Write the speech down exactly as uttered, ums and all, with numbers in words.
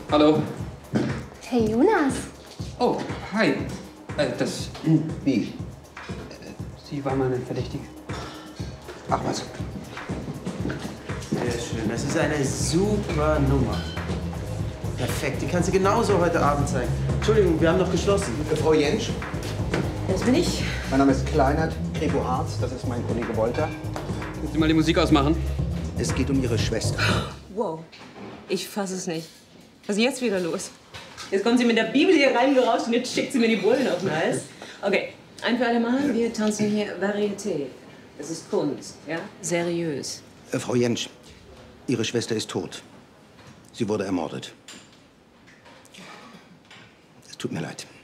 Hallo. Hey, Jonas. Oh, hi. Äh, das... Wie? Äh, Sie war mal eine Verdächtige. Ach was. Sehr schön. Das ist eine super Nummer. Perfekt. Die kannst du genauso heute Abend zeigen. Entschuldigung, wir haben noch geschlossen. Frau Jentsch? Das bin ich. Mein Name ist Kleinert, Kripo Arzt. Das ist mein Kollege Wolter. Kannst du mal die Musik ausmachen? Es geht um Ihre Schwester. Wow. Ich fasse es nicht. Was ist jetzt wieder los? Jetzt kommt sie mit der Bibel hier reingerauscht und jetzt schickt sie mir die Bullen auf den Hals. Okay, ein für alle Mal, wir tanzen hier Varieté. Das ist Kunst, ja? Seriös. Äh, Frau Jentsch, Ihre Schwester ist tot. Sie wurde ermordet. Es tut mir leid.